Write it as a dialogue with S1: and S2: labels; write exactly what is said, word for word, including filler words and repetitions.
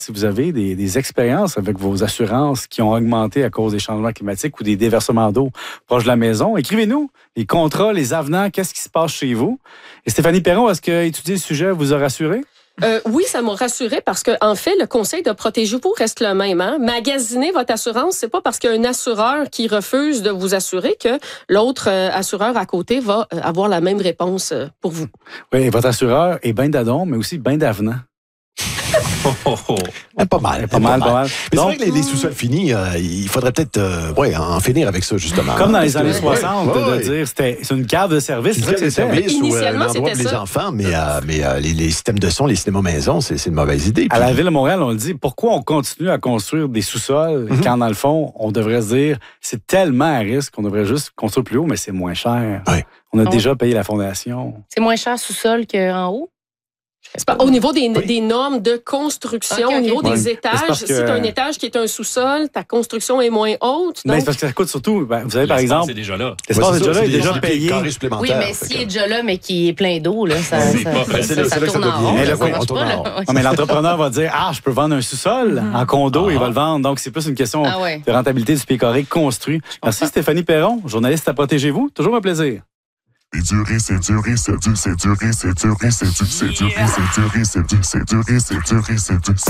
S1: Si vous avez des, des expériences avec vos assurances qui ont augmenté à cause des changements climatiques ou des déversements d'eau proche de la maison, écrivez-nous les contrats, les avenants, qu'est-ce qui se passe chez vous. Et Stéphanie Perron, est-ce que étudier le sujet vous a rassuré?
S2: Euh, oui, ça m'a rassuré parce que en fait, le conseil de protégez-vous reste le même. Hein? Magasiner votre assurance, c'est pas parce qu'il y a un assureur qui refuse de vous assurer que l'autre euh, assureur à côté va euh, avoir la même réponse euh, pour vous.
S1: Oui, votre assureur est bien d'adon, mais aussi bien d'avenant.
S3: Oh, oh, oh.
S4: Eh, pas mal.
S1: Pas mal, pas mal.
S4: Mais
S1: Donc,
S4: c'est vrai que les, les sous-sols finis, euh, il faudrait peut-être euh, ouais, en finir avec ça, justement.
S1: Comme dans les
S4: Parce
S1: années
S4: que-
S1: soixante,
S4: ouais,
S1: de
S4: ouais.
S1: dire c'était c'est une carte de service,
S4: C'est
S1: c'est ça
S4: vrai
S1: que
S4: que
S1: c'était.
S4: service ou euh,
S2: Initialement,
S4: l'endroit
S2: c'était
S4: pour les
S2: ça.
S4: enfants, mais, euh, mais euh, les, les systèmes de son, les cinémas maison, c'est, c'est une mauvaise idée.
S1: À
S4: Puis-
S1: la Ville de Montréal, on le dit, pourquoi on continue à construire des sous-sols
S4: Mhm.
S1: quand, dans le fond, on devrait se dire, c'est tellement à risque qu'on devrait juste construire plus haut, mais c'est moins cher.
S4: Ouais.
S1: On a
S5: Ouais.
S1: déjà payé la fondation.
S5: C'est moins cher sous-sol qu'en haut?
S2: C'est pas, au niveau des,
S4: Oui.
S2: des normes de construction,
S5: Ok, ok.
S2: au niveau
S1: Ouais.
S2: des
S1: Mais
S2: étages,
S1: c'est parce
S2: si
S1: que-
S2: tu as un étage qui est un sous-sol, ta construction est moins haute.
S1: Mais
S2: Donc,
S1: c'est parce que ça coûte surtout, ben, vous savez, par
S3: L'espace
S1: exemple,
S3: est déjà là.
S1: l'espace
S4: Ouais,
S1: est
S4: c'est
S1: déjà
S4: ça,
S1: là, est
S4: c'est
S1: déjà
S4: des
S1: payé.
S4: carrés
S5: Oui,
S4: supplémentaires.
S5: mais
S4: Fait
S5: s'il
S4: que-
S5: est déjà là, mais qu'il est plein d'eau, là, ça,
S3: C'est
S5: ça,
S3: pas-
S5: ça,
S4: c'est là-
S5: ça
S4: c'est là que ça
S5: tourne en
S4: devient-
S5: rond.
S1: Mais
S5: là,
S1: le-
S5: ça marche
S4: on tourne
S5: pas,
S4: en
S5: là.
S4: rond.
S5: Ouais.
S1: Non, mais l'entrepreneur va dire, ah, je peux vendre un sous-sol en condo,
S3: Ah.
S1: il va le vendre. Donc, c'est plus une question
S5: Ah ouais.
S1: de rentabilité du pied carré construit. Merci Stéphanie Perron, journaliste à Protégez-vous. Toujours un plaisir.
S6: C'est dur, c'est dur, c'est dur, c'est dur, c'est dur, c'est dur, c'est dur, c'est dur, c'est dur, c'est dur, c'est dur, c'est dur, c'est dur.